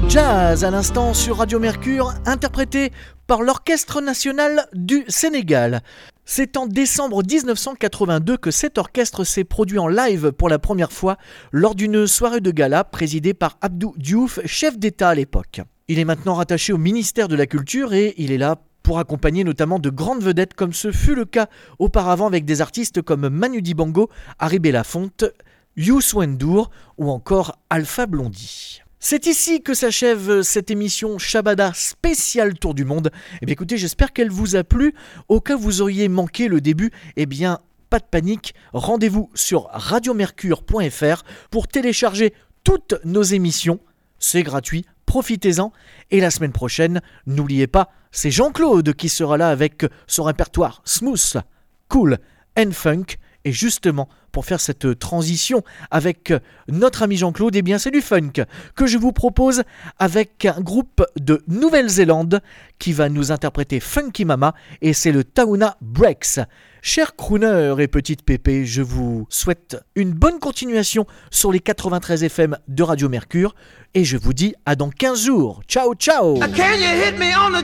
Jazz à l'instant sur Radio Mercure, interprété par l'Orchestre National du Sénégal. C'est en décembre 1982 que cet orchestre s'est produit en live pour la première fois lors d'une soirée de gala présidée par Abdou Diouf, chef d'État à l'époque. Il est maintenant rattaché au ministère de la Culture et il est là pour accompagner notamment de grandes vedettes comme ce fut le cas auparavant avec des artistes comme Manu Dibango, Harry Belafonte, Youssou N'Dour ou encore Alpha Blondy. C'est ici que s'achève cette émission Shabada spéciale Tour du Monde. Eh bien écoutez, j'espère qu'elle vous a plu. Au cas où vous auriez manqué le début, eh bien pas de panique, rendez-vous sur radiomercure.fr pour télécharger toutes nos émissions. C'est gratuit, profitez-en. Et la semaine prochaine, n'oubliez pas, c'est Jean-Claude qui sera là avec son répertoire smooth, cool and funk. Et justement, pour faire cette transition avec notre ami Jean-Claude, eh bien c'est du funk que je vous propose avec un groupe de Nouvelle-Zélande qui va nous interpréter Funky Mama et c'est le Tauna Breaks. Chers crooners et petites pépés, je vous souhaite une bonne continuation sur les 93 FM de Radio Mercure et je vous dis à dans 15 jours. Ciao, ciao! Can you hit me on the